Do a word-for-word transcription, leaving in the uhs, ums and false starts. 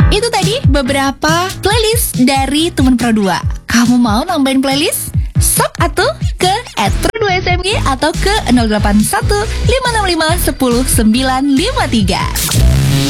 Itu tadi beberapa playlist dari teman Pro dua. Kamu mau nambahin playlist? Sok atuh ke at pro dua S M G atau ke nol delapan satu lima enam lima satu nol sembilan lima tiga.